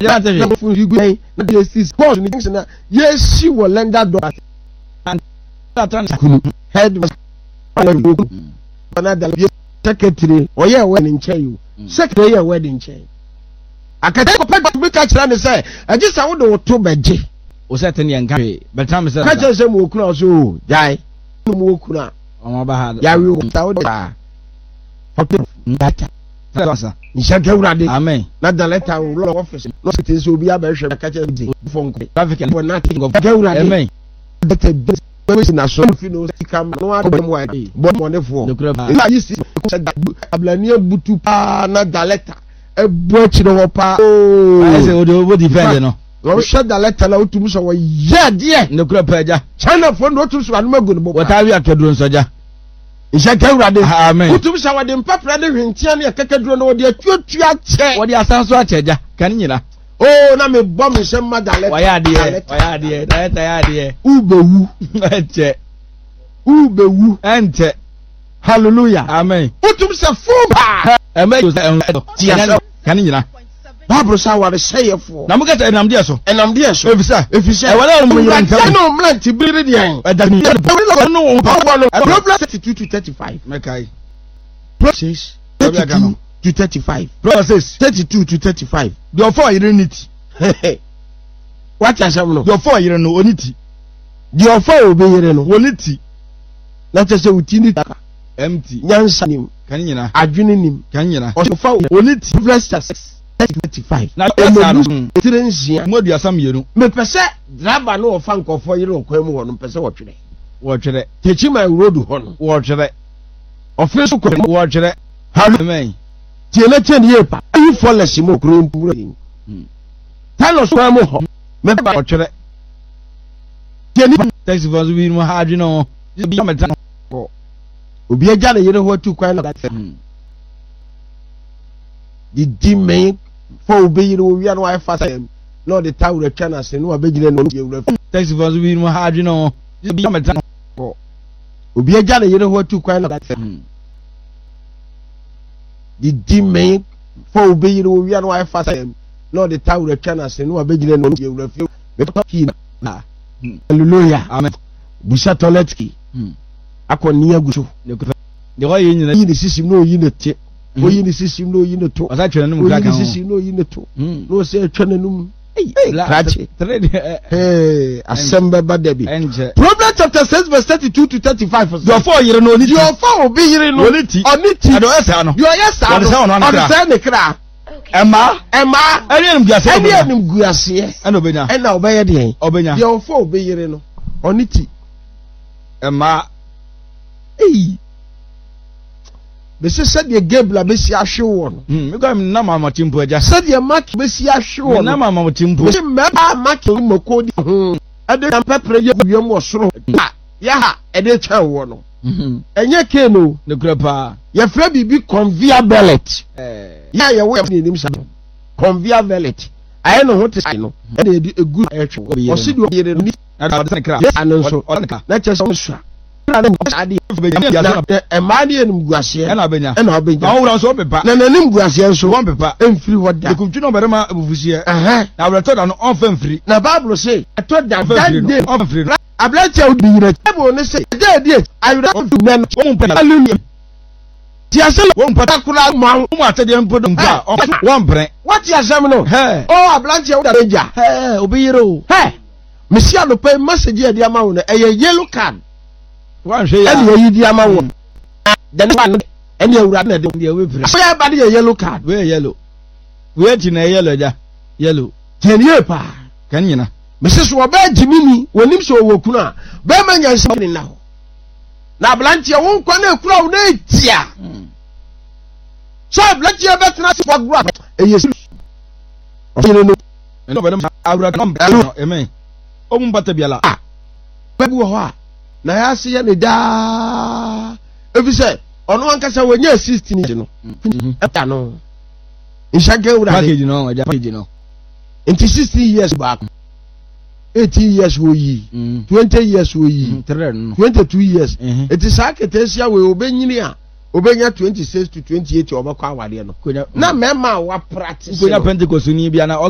ya te na fu gu na de sis boss ni things na yes wo lender do and kunu head na da secretary oye we ni nchen you secretary we di nchen akata ko pa bi ka kira ne say agisa wo do to beje o se tene enka be time se ka kira se mo okuna so jai mo okuna o ba ha ya wi ta wo da hotel ndata sa nshaka urade amen na da letter wo office no se so bi abehwe ka kira di phone ko traffic and for nothing of ka urade amen better we na so fi no kam no adom wa bo mo ne fo ila yisi ablani butu pa na da letter ebu chire ho pa ai se o do defend no wo sha da letter la otum so wo ya de ne kura pa ja China fo no otum so anu magu no bo wata wi atoduro nso ja isha ka urade amen otum so wa de mpapra de hwentia ne kakaduro no wo de atuatua che wo de asanso ache ja kan nyina oh na me bom se ma da letter waya de da de ubewu eche ubewu ente hallelujah amen otum se fuba amen kan nyina Bible say what say for na muka ta enamde so efisa e wala mo nyina ntam no mlant biri de en edani no problem 32 to 35 mekai process 32 to 35 process 32 to 35 the offer unity what you say no the offer yire no oniti the offer obe yire no oniti na tese utini empty nyansa nim kan nyina adwene nim kan nyina offer oniti verse 35 na esa no tirensia modu asam yenu me pese draba no ofa nkofo yire okwan mu ho no pese wotwere techi my road ho no wotwere office ko wotwere amen tiele chen yepa you follow mo kro mpuro yin talo so mo ho me ba wotwere tieni taxi for we no ha adwene bi ameta no obi agya ne yire ho tu kwan na the demon for obi yire wo wia no I fast no the tower chana se no abegine no ye wura taxi for we no ha adwene bi ameta no obi agya ne yire ho tu kwan na the demon for obi yire wo wia no I fast no the tower chana se no abegine no ye wura fi me talking na hallelujah amen busa toiletki akoni aguso de ho ye nyina yi ni sisim no yi ne te o yi ni sisim no yi ne to asa twene num kaka yi ni sisim no yi ne to no se twene num krache asembe badabi Proverbs chapter 6 verse 32 to 35 your four yire no oniti your four obi yire no oniti ado esa no your yes ado ne kra Emma enim guase eno benya ena obeye de obenya your four obi yire no oniti Emma bese said the Gabriel besi ahwe won me go na mama timpo aja said the mark besi ahwe won na mama timpo bese meba mark mo ko di ade na pepre ye biom osoro ya ha ede twa wo no enye ke no ne kura pa ye fra bibi conveyor belt ya ye wo ni nim sa conveyor belt aye no ho te sai no e de egu etwe o si di yere ni ada kra anonso na cheso so emani enum guase ena benya na wura so pepa na nanim guase nso won pepa emfiri hoda ekumtwi no berema abufusie na wura to da no on famfiri na bible say to da that day on famfiri ablacha odi yire bible ne say day ayura men won pepa hallelujah ti asel won pepa kula ma won atede mpodo mpa won bre what you asem no oh ablacha odi danger obi yire o mesia no pay message e dia ma won e yellow card wan hwe ya ene yi di ama wo den wan ene awura na de we pere so ya ba de yellow card we yellow we ti na yellow ja yellow tenie pa kan nyina mrs wo ba jimini wonim so wo kuna ba ma nyansa ni na ho na blanche won kwa na kura wo na etia so blanche be tena si fagura yesu ofine no eno be na awura no amen o mu bata biala ba bu ho a na ya se ya ne da efise ono ankasa wanya 16 no eta no inshaga ura package no aja package no into 60 years back 18 years wo yi 20 years wo yi 22 years it is aketesia we obenyini a obenya 26 to 28 obakwa awade no na mema wa practice konya pentecost ni bia na